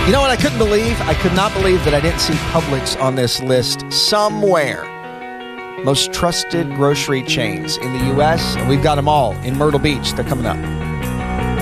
You know what I couldn't believe? I could not believe that I didn't see Publix on this list somewhere. Most trusted grocery chains in the U.S., and we've got them all in Myrtle Beach. They're coming up.